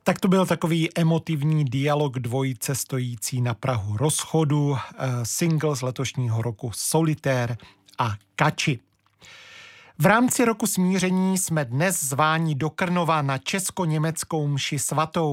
Tak to byl takový emotivní dialog dvojice stojící na prahu rozchodu, single z letošního roku Solitér a Kači. V rámci roku smíření jsme dnes zváni do Krnova na česko-německou mši svatou.